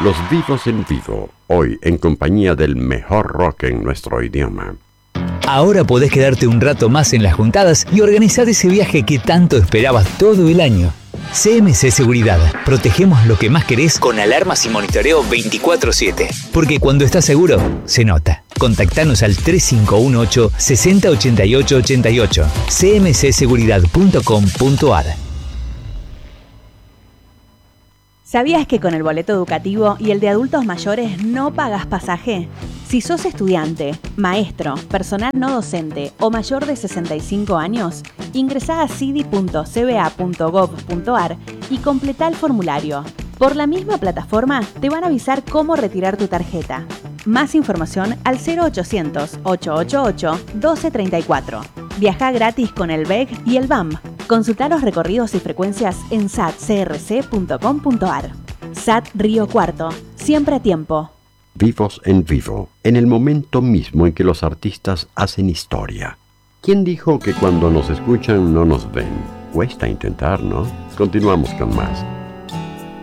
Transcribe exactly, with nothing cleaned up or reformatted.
Los Vivos en Vivo, hoy en compañía del mejor rock en nuestro idioma. Ahora podés quedarte un rato más en las juntadas y organizar ese viaje que tanto esperabas todo el año. C M C Seguridad. Protegemos lo que más querés con alarmas y monitoreo veinticuatro siete. Porque cuando estás seguro, se nota. Contactanos al tres cinco uno ocho, seis cero ocho ocho ocho ocho. c m c seguridad punto com punto a r. ¿Sabías que con el boleto educativo y el de adultos mayores no pagas pasaje? Si sos estudiante, maestro, personal no docente o mayor de sesenta y cinco años, ingresá a cidi punto c b a punto gov punto a r y completá el formulario. Por la misma plataforma te van a avisar cómo retirar tu tarjeta. Más información al cero ochocientos, ochocientos ochenta y ocho, doce treinta y cuatro. Viajá gratis con el B E G y el B A M. Consultá los recorridos y frecuencias en sat c r c punto com punto a r. S A T Río Cuarto, siempre a tiempo. Vivos en Vivo, en el momento mismo en que los artistas hacen historia. ¿Quién dijo que cuando nos escuchan no nos ven? Cuesta intentar, ¿no? Continuamos con más.